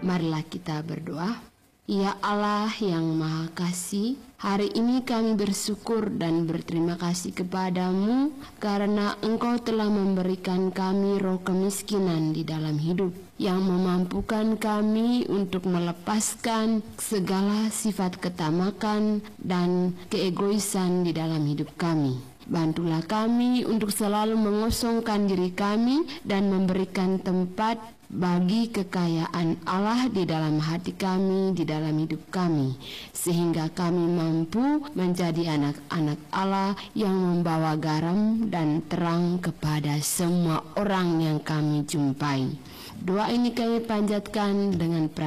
Marilah kita berdoa. Ya Allah yang Maha Kasih, hari ini kami bersyukur dan berterima kasih kepadamu karena Engkau telah memberikan kami roh kemiskinan di dalam hidup yang memampukan kami untuk melepaskan segala sifat ketamakan dan keegoisan di dalam hidup kami. Bantulah kami untuk selalu mengosongkan diri kami dan memberikan tempat bagi kekayaan Allah di dalam hati kami, di dalam hidup kami, sehingga kami mampu menjadi anak-anak Allah yang membawa garam dan terang kepada semua orang yang kami jumpai. Doa ini kami panjatkan dengan